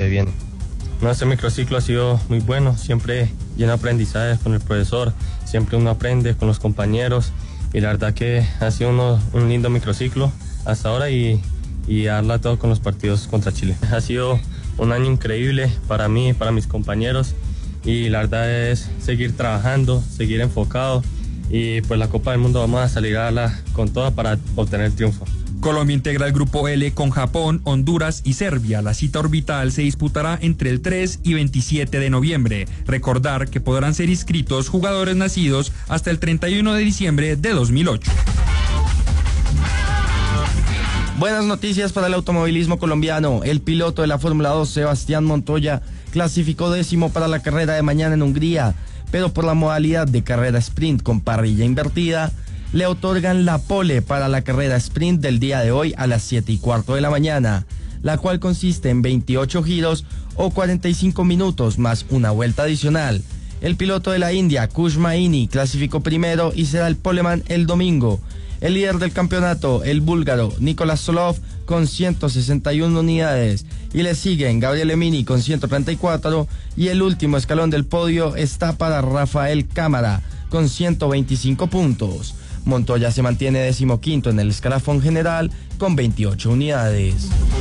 donde viene. Nuestro microciclo ha sido muy bueno, siempre lleno de aprendizajes con el profesor, siempre uno aprende con los compañeros y la verdad que ha sido un lindo microciclo hasta ahora y darla todo con los partidos contra Chile. Ha sido un año increíble para mí, para mis compañeros y la verdad es seguir trabajando, seguir enfocado y pues la Copa del Mundo vamos a salir a darla con toda para obtener el triunfo. Colombia integra el grupo L con Japón, Honduras y Serbia. La cita orbital se disputará entre el 3 y 27 de noviembre. Recordar que podrán ser inscritos jugadores nacidos hasta el 31 de diciembre de 2008. Buenas noticias para el automovilismo colombiano. El piloto de la Fórmula 2, Sebastián Montoya, clasificó 10º para la carrera de mañana en Hungría, pero por la modalidad de carrera sprint con parrilla invertida, le otorgan la pole para la carrera sprint del día de hoy a las 7:15 de la mañana, la cual consiste en 28 giros o 45 minutos más una vuelta adicional. El piloto de la India, Kush Maini, clasificó primero y será el poleman el domingo. El líder del campeonato, el búlgaro Nicolás Solov, con 161 unidades, y le siguen Gabriel Emini con 134, y el último escalón del podio está para Rafael Cámara, con 125 puntos. Montoya se mantiene 15º en el escalafón general con 28 unidades.